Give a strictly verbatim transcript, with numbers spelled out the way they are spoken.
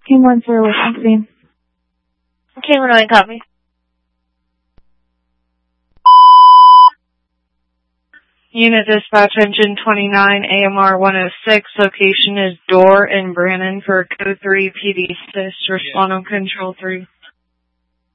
King one zero with Maxine. King one nine, copy. Unit dispatch engine twenty-nine, A M R one oh six. Location is Door in Brannon for code three P D six. Respond on control three.